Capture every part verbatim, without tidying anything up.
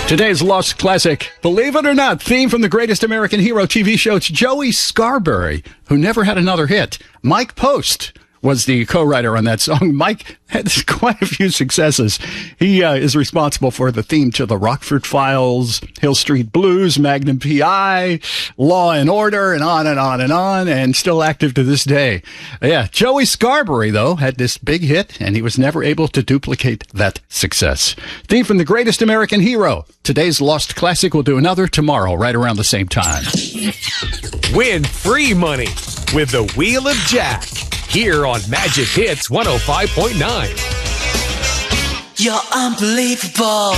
Today's Lost Classic, believe it or not, theme from the Greatest American Hero T V show. It's Joey Scarberry, who never had another hit. Mike Post was the co-writer on that song. Mike had quite a few successes. He uh, is responsible for the theme to The Rockford Files, Hill Street Blues, Magnum P I, Law and Order, and on and on and on, and still active to this day. Yeah, Joey Scarberry, though, had this big hit, and he was never able to duplicate that success. Theme from the Greatest American Hero. Today's Lost Classic. Will do another tomorrow, right around the same time. Win free money with the Wheel of Jack. Here on Magic Hits one oh five point nine. You're unbelievable.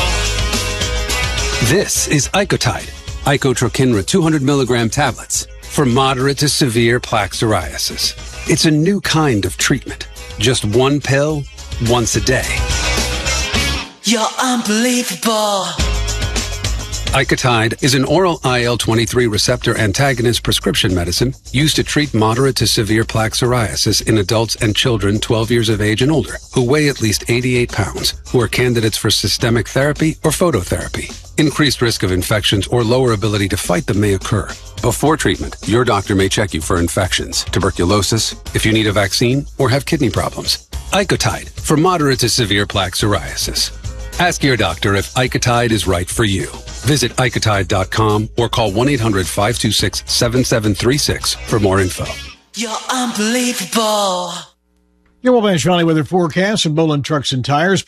This is Icotide, Icotrokinra two hundred milligram tablets for moderate to severe plaque psoriasis. It's a new kind of treatment. Just one pill, once a day. You're unbelievable. Icotide is an oral I L twenty-three receptor antagonist prescription medicine used to treat moderate to severe plaque psoriasis in adults and children twelve years of age and older who weigh at least eighty-eight pounds, who are candidates for systemic therapy or phototherapy. Increased risk of infections or lower ability to fight them may occur. Before treatment, your doctor may check you for infections, tuberculosis, if you need a vaccine, or have kidney problems. Icotide for moderate to severe plaque psoriasis. Ask your doctor if Icotide is right for you. Visit Icotide dot com or call one eight hundred five two six seven seven three six for more info. You're unbelievable. Your Wabash Valley weather forecast from Boland Trucks and Tires.